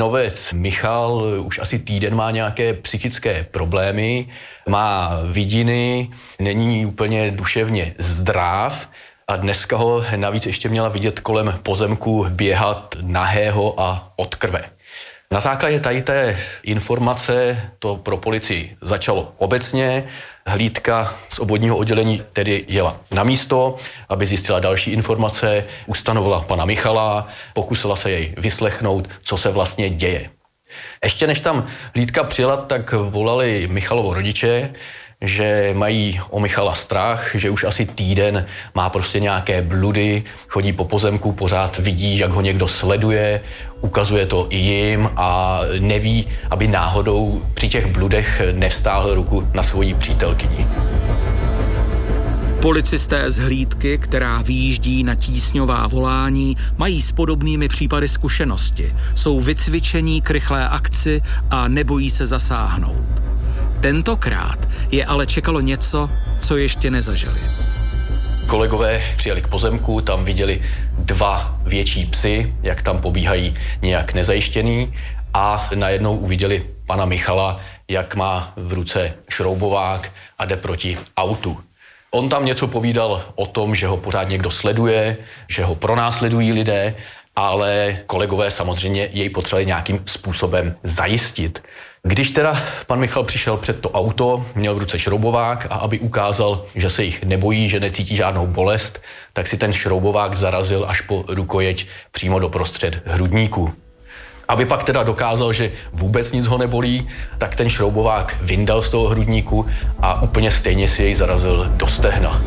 synovec Michal už asi týden má nějaké psychické problémy, má vidiny, není úplně duševně zdrav a dneska ho navíc ještě měla vidět kolem pozemku běhat nahého a od krve. Na základě tady té informace to pro policii začalo obecně. Hlídka z obvodního oddělení tedy jela na místo, aby zjistila další informace, ustanovila pana Michala, pokusila se jej vyslechnout, co se vlastně děje. Ještě než tam hlídka přijela, tak volali Michalovo rodiče, že mají o Michala strach, že už asi týden má prostě nějaké bludy, chodí po pozemku, pořád vidí, jak ho někdo sleduje, ukazuje to i jim a neví, aby náhodou při těch bludech nevstáhl ruku na svoji přítelkyni. Policisté z hlídky, která vyjíždí na tísňová volání, mají s podobnými případy zkušenosti. Jsou vycvičení k rychlé akci a nebojí se zasáhnout. Tentokrát je ale čekalo něco, co ještě nezažili. Kolegové přijeli k pozemku, tam viděli 2 větší psy, jak tam pobíhají nějak nezajištěný a najednou uviděli pana Michala, jak má v ruce šroubovák a jde proti autu. On tam něco povídal o tom, že ho pořád někdo sleduje, že ho pronásledují lidé, ale kolegové samozřejmě jej potřebovali nějakým způsobem zajistit. Když teda pan Michal přišel před to auto, měl v ruce šroubovák a aby ukázal, že se jich nebojí, že necítí žádnou bolest, tak si ten šroubovák zarazil až po rukojeť přímo do prostřed hrudníku. Aby pak teda dokázal, že vůbec nic ho nebolí, tak ten šroubovák vyndal z toho hrudníku a úplně stejně si jej zarazil do stehna.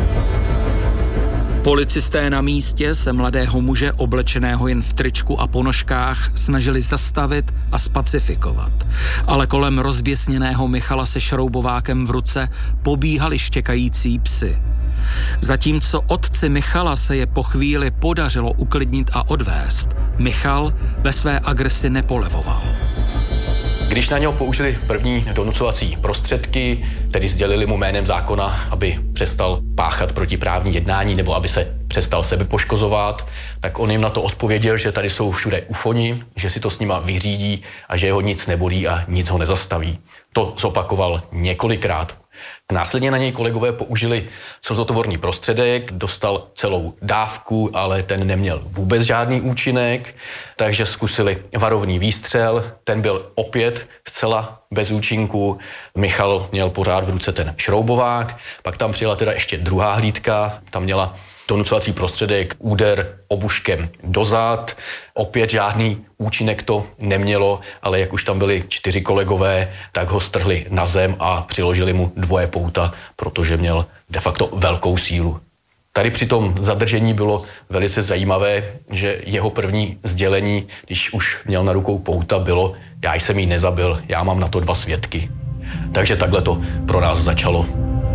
Policisté na místě se mladého muže oblečeného jen v tričku a ponožkách snažili zastavit a spacifikovat. Ale kolem rozběsněného Michala se šroubovákem v ruce pobíhali štěkající psy. Zatímco otci Michala se je po chvíli podařilo uklidnit a odvést, Michal ve své agresi nepolevoval. Když na něho použili první donucovací prostředky, tedy sdělili mu jménem zákona, aby přestal páchat protiprávní jednání nebo aby se přestal sebe poškozovat, tak on jim na to odpověděl, že tady jsou všude ufoni, že si to s nima vyřídí a že jeho nic nebolí a nic ho nezastaví. To zopakoval několikrát. Následně na něj kolegové použili slzotvorný prostředek, dostal celou dávku, ale ten neměl vůbec žádný účinek, takže zkusili varovný výstřel, ten byl opět zcela bez účinku. Michal měl pořád v ruce ten šroubovák, pak tam přijela teda ještě druhá hlídka, tam měla donucovací prostředek, úder obuškem do zad. Opět žádný účinek to nemělo, ale jak už tam byli 4 kolegové, tak ho strhli na zem a přiložili mu 2 pouta, protože měl de facto velkou sílu. Tady při tom zadržení bylo velice zajímavé, že jeho první sdělení, když už měl na rukou pouta, bylo: já jsem ji nezabil, já mám na to 2 svědky. Takže takhle to pro nás začalo.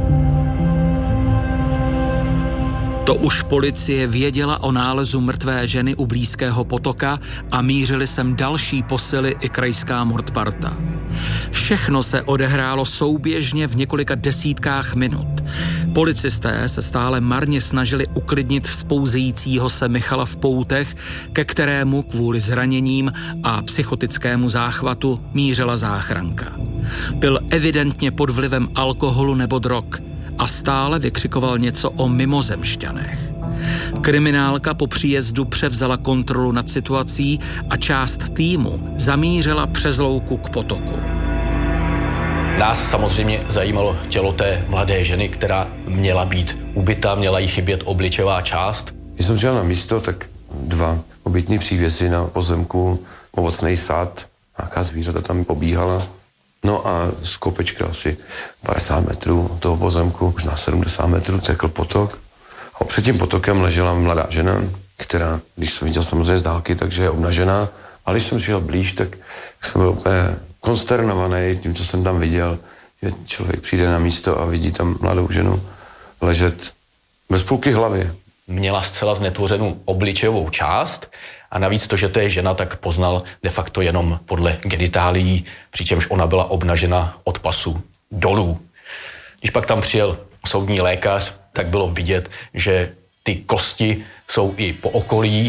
To už policie věděla o nálezu mrtvé ženy u blízkého potoka a mířili sem další posily i krajská mordparta. Všechno se odehrálo souběžně v několika desítkách minut. Policisté se stále marně snažili uklidnit vzpouzejícího se Michala v poutech, ke kterému kvůli zraněním a psychotickému záchvatu mířila záchranka. Byl evidentně pod vlivem alkoholu nebo drog a stále vykřikoval něco o mimozemšťanech. Kriminálka po příjezdu převzala kontrolu nad situací a část týmu zamířila přes louku k potoku. Nás samozřejmě zajímalo tělo té mladé ženy, která měla být ubita, měla jí chybět obličová část. Když jsem přijel na místo, tak 2 obytné přívěsy na pozemku, ovocný sad, nějaká zvířata tam pobíhala. No a z kopečka asi 50 metrů od toho pozemku, možná 70 metrů, tekl potok. A před tím potokem ležela mladá žena, která, když jsem viděl samozřejmě z dálky, takže je obnažená. Ale když jsem přišel blíž, tak jsem byl úplně konsternovaný tím, co jsem tam viděl, že člověk přijde na místo a vidí tam mladou ženu ležet bez půlky hlavy. Měla zcela znetvořenou obličejovou část a navíc to, že to je žena, tak poznal de facto jenom podle genitálií, přičemž ona byla obnažena od pasu dolů. Když pak tam přijel soudní lékař, tak bylo vidět, že ty kosti jsou i po okolí